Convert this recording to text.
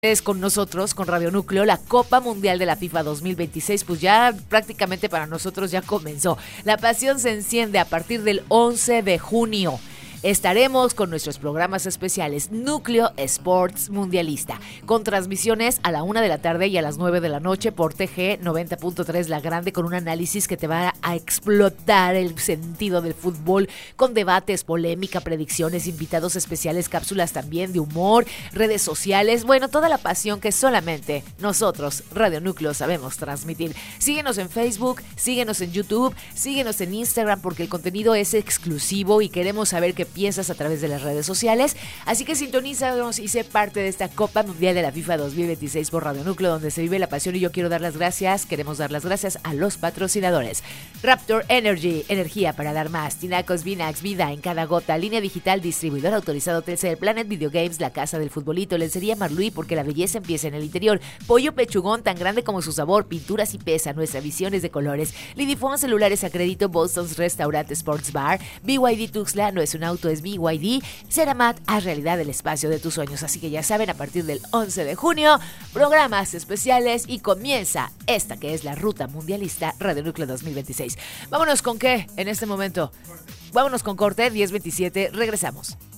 Es con nosotros, con Radio Núcleo, la Copa Mundial de la FIFA 2026, pues ya prácticamente para nosotros ya comenzó. La pasión se enciende a partir del 11 de junio. Estaremos con nuestros programas especiales Núcleo Sports Mundialista, con transmisiones a la 1 de la tarde y a las 9 de la noche por TG 90.3 La Grande, con un análisis que te va a explotar el sentido del fútbol, con debates, polémica, predicciones, invitados especiales, cápsulas también de humor, redes sociales, bueno, toda la pasión que solamente nosotros, Radio Núcleo, sabemos transmitir. Síguenos en Facebook, síguenos en YouTube, síguenos en Instagram, porque el contenido es exclusivo y queremos saber qué piensas a través de las redes sociales, así que sintonízanos y sé parte de esta Copa Mundial de la FIFA 2026 por Radio Núcleo, donde se vive la pasión. Y yo quiero dar las gracias, queremos dar las gracias a los patrocinadores: Raptor Energy, energía para dar más; Tinacos Vinax, vida en cada gota; Línea Digital, distribuidor autorizado Telcel; Planet Video Games, la casa del futbolito; Lencería Marluí, porque la belleza empieza en el interior; Pollo Pechugón, tan grande como su sabor; Pinturas y Pesa, nuestra visión es de colores; Lidifón, celulares a crédito; Boston's Restaurant Sports Bar; BYD Tuxtla, no es un auto, es BYD; Ceramat, haz realidad el espacio de tus sueños. Así que ya saben, a partir del 11 de junio, programas especiales y comienza esta que es la Ruta Mundialista Radio Núcleo 2026. Vámonos con qué en este momento. Vámonos con corte, 10:27, regresamos.